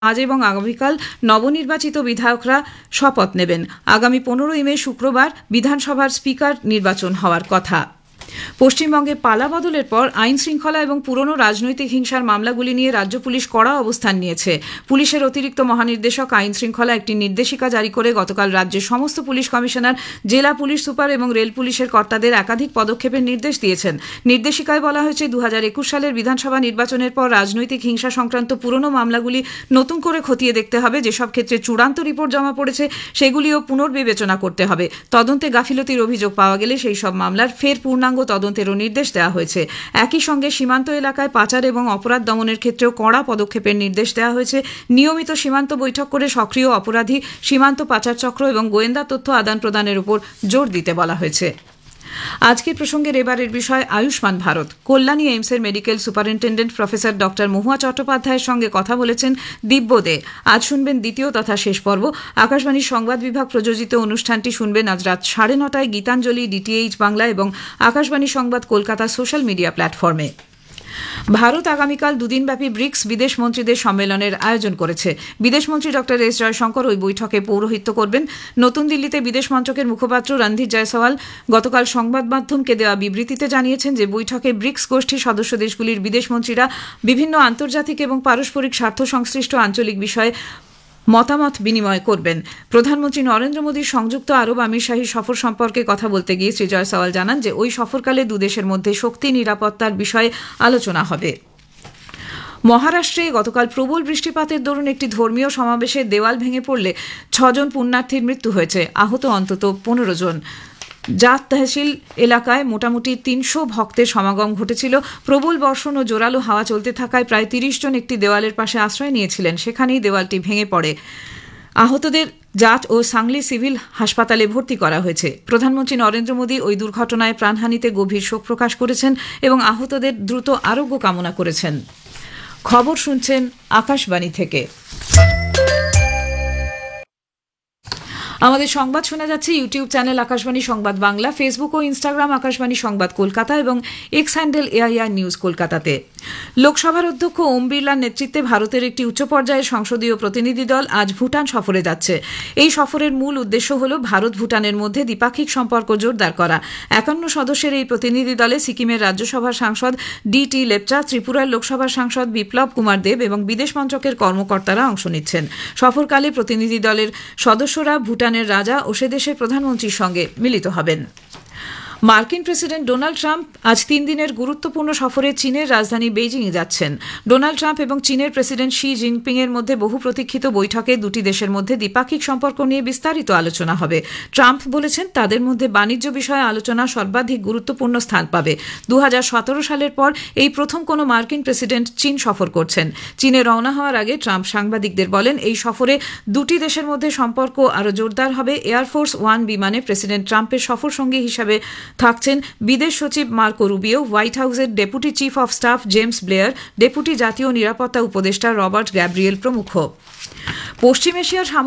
আজ এবং আগামীকাল নবনির্বাচিত বিধায়করা শপথ নেবেন। আগামী 15ই মে শুক্রবার বিধানসভার স্পিকার নির্বাচন হওয়ার কথা। পশ্চিমবঙ্গে পালাবদলের পর আইন শৃঙ্খলা এবং পুরনো রাজনৈতিক হিংসার মামলাগুলি নিয়ে রাজ্য পুলিশ কড়া অবস্থান নিয়েছে। পুলিশের অতিরিক্ত মহানির্দেশক আইন শৃঙ্খলা একটি নির্দেশিকা জারি করে গতকাল রাজ্যের সমস্ত পুলিশ কমিশনার, জেলা পুলিশ সুপার এবং রেল পুলিশের কর্তাদের একাধিক পদক্ষেপের নির্দেশ দিয়েছেন। নির্দেশিকায় বলা হয়েছে 2021 সালের বিধানসভা নির্বাচনের পর রাজনৈতিক হিংসা সংক্রান্ত পুরনো মামলাগুলি নতুন করে খতিয়ে দেখতে হবে। যেসব ক্ষেত্রে চূড়ান্ত রিপোর্ট জমা পড়েছে সেগুলিও পুনর্বিবেচনা করতে হবে। তদন্তে গাফিলতির অভিযোগ পাওয়া গেলে সেই সব মামলার ফের পূর্ণাঙ্গ তদন্তেরও নির্দেশ দেওয়া হয়েছে। একই সঙ্গে সীমান্ত এলাকায় পাচার এবং অপরাধ দমনের ক্ষেত্রেও কড়া পদক্ষেপের নির্দেশ দেওয়া হয়েছে। নিয়মিত সীমান্ত বৈঠক করে সক্রিয় অপরাধী, সীমান্ত পাচার চক্র এবং গোয়েন্দা তথ্য আদান প্রদানের উপর জোর দিতে বলা হয়েছে। আজকের প্রসঙ্গের এবারের বিষয় Ayushman Bharat. Kalyani এইমসের medical superintendent professor doctor মহুয়া চট্টোপাধ্যায়ের সঙ্গে কথা বলেছেন দিব্য দে। আজ শুনবেন দ্বিতীয় তথা শেষ পর্ব। আকাশবাণীর সংবাদ বিভাগ প্রযোজিত অনুষ্ঠানটি শুনবেন আজ রাত 9:30টায় গীতাঞ্জলি, ডিটিএইচ বাংলা এবং আকাশবাণী সংবাদ কলকাতা সোশ্যাল মিডিয়া প্ল্যাটফর্মে। ভারত আগামীকাল দুদিনব্যাপী ব্রিক্স বিদেশ মন্ত্রীদের সম্মেলনের আয়োজন করেছে। বিদেশমন্ত্রী ডক্টর এস জয়শঙ্কর ওই বৈঠকে পৌরোহিত্য করবেন। নতুন দিল্লিতে বিদেশ মন্ত্রকের মুখপাত্র রণধীর জয়সওয়াল গতকাল সংবাদ মাধ্যমকে দেওয়া বিবৃতিতে জানিয়েছেন যে বৈঠকে ব্রিক্স গোষ্ঠীর সদস্য দেশগুলির বিদেশমন্ত্রীরা বিভিন্ন আন্তর্জাতিক এবং পারস্পরিক স্বার্থ সংশ্লিষ্ট আঞ্চলিক বিষয়ে মতামত বিনিময় করবেন। প্রধানমন্ত্রী নরেন্দ্র মোদীর সংযুক্ত আরব আমিরশাহী সফর সম্পর্কে কথা বলতে গিয়ে শ্রী জয়সওয়াল জানান যে ওই সফরকালে দুদেশের মধ্যে শক্তি নিরাপত্তার বিষয়ে আলোচনা হবে। মহারাষ্ট্রে গতকাল প্রবল বৃষ্টিপাতের দরুন একটি ধর্মীয় সমাবেশে দেওয়াল ভেঙে পড়লে 6 জন পুণ্যার্থীর মৃত্যু হয়েছে, আহত অন্তত 15 জন। জাত তহসিল এলাকায় মোটামুটি 300 ভক্তের সমাগম ঘটেছিল। প্রবল বর্ষণ ও জোরালো হাওয়া চলতে থাকায় প্রায় 30 জন একটি দেওয়ালের পাশে আশ্রয় নিয়েছিলেন। সেখানেই দেওয়ালটি ভেঙে পড়ে। আহতদের জাট ও সাংলি সিভিল হাসপাতালে ভর্তি করা হয়েছে। প্রধানমন্ত্রী নরেন্দ্র মোদী ওই দুর্ঘটনায় প্রাণহানিতে গভীর শোক প্রকাশ করেছেন এবং আহতদের দ্রুত আরোগ্য কামনা করেছেন। খবর শুনছেন আকাশবাণী থেকে। আমাদের সংবাদ শোনা যাচ্ছে ইউটিউব চ্যানেল আকাশবাণী সংবাদ বাংলা, ফেসবুক ও ইনস্টাগ্রাম আকাশবাণী সংবাদ কলকাতা এবং এক্স হ্যান্ডেল এআইআর নিউজ কলকাতাতে। লোকসভার অধ্যক্ষ ওম বিড়লার নেতৃত্বে ভারতের একটি উচ্চ পর্যায়ের সংসদীয় প্রতিনিধি দল আজ ভুটান সফরে যাচ্ছে। এই সফরের মূল উদ্দেশ্য হল ভারত ভুটানের মধ্যে দ্বিপাক্ষিক সম্পর্ক জোরদার করা। 51 সদস্যের এই প্রতিনিধি দলে সিকিমের রাজ্যসভার সাংসদ ডি.টি. লেপচা, ত্রিপুরার লোকসভার সাংসদ বিপ্লব কুমার দেব এবং বিদেশ মন্ত্রকের কর্মকর্তারা অংশ নিচ্ছেন। সফরকালে প্রতিনিধি দলের সদস্যরা ভুটানের রাজা ও সে দেশের প্রধানমন্ত্রীর সঙ্গে মিলিত হবেন। মার্কিন প্রেসিডেন্ট ডোনাল্ড ট্রাম্প আজ 3 দিনের গুরুত্বপূর্ণ সফরে চীনের রাজধানী বেইজিংয়ে যাচ্ছেন। ডোনাল্ড ট্রাম্প এবং চীনের প্রেসিডেন্ট শি জিনপিং এর মধ্যে বহু প্রতীক্ষিত বৈঠকে দুটি দেশের মধ্যে দ্বিপাক্ষিক সম্পর্ক নিয়ে বিস্তারিত আলোচনা হবে। ট্রাম্প বলেছেন তাদের মধ্যে বাণিজ্য বিষয়ে আলোচনা সর্বাধিক গুরুত্বপূর্ণ স্থান পাবে। 2017 সালের পর এই প্রথম কোনো মার্কিন প্রেসিডেন্ট চীন সফর করছেন। চীনে রওনা হওয়ার আগে ট্রাম্প সাংবাদিকদের বলেন এই সফরে দুটি দেশের মধ্যে সম্পর্ক আরও জোরদার হবে। এয়ারফোর্স 1 বিমানে প্রেসিডেন্ট ট্রাম্পের সফর সঙ্গী হিসাবে থাকছেন বিদেশ সচিব মার্কো রুবিও, হোয়াইট হাউসের deputy chief of staff James Blair, deputy জাতীয় নিরাপত্তা উপদেষ্টা রবার্ট গ্যাব্রিয়েল প্রমুখ। পশ্চিম এশিয়ার